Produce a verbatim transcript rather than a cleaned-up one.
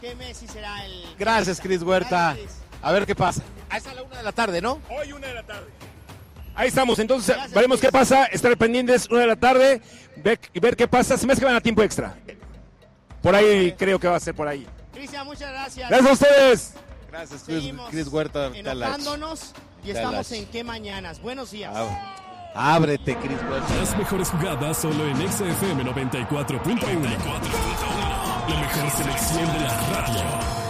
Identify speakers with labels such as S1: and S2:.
S1: que Messi será el...
S2: Gracias, Cris Huerta.
S1: Gracias, Cris.
S2: A ver qué pasa. Ahí está a la una de la tarde, ¿no?
S3: Hoy una de la tarde. Ahí estamos, entonces
S1: Gracias,
S3: veremos
S1: Cris.
S3: qué pasa, estar pendientes una de la tarde, ver, ver qué pasa, se me hace que van a tiempo extra. Por ahí creo que va a ser por ahí.
S1: Cristian, muchas gracias.
S3: Gracias a ustedes.
S2: Gracias, Cris,
S1: Seguimos
S2: Cris Huerta.
S1: enojándonos y
S2: Calach.
S1: estamos en Qué Mañanas. Buenos días.
S2: Ah, ábrete, Cris Huerta.
S4: Las mejores jugadas solo en X F M noventa y cuatro punto uno. La mejor selección de la radio.